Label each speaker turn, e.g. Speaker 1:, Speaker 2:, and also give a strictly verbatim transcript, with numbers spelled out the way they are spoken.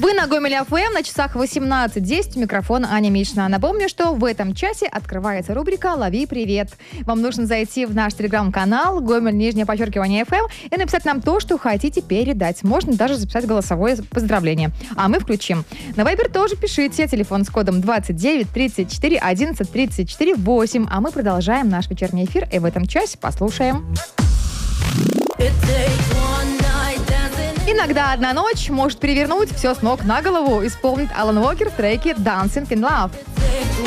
Speaker 1: Вы на Гомель эф эм, на часах восемнадцать десять, микрофон Аня Мишна. Напомню, что в этом часе открывается рубрика «Лови привет». Вам нужно зайти в наш телеграм-канал Гомель, нижнее подчеркивание эф эм и написать нам то, что хотите передать. Можно даже записать голосовое поздравление. А мы включим. На Вайбер тоже пишите. Телефон с кодом двадцать девять тридцать четыре одиннадцать тридцать четыре восемь. А мы продолжаем наш вечерний эфир и в этом часе послушаем. Иногда одна ночь может перевернуть все с ног на голову, исполнит Алан Уокер в треке «Dancing in Love».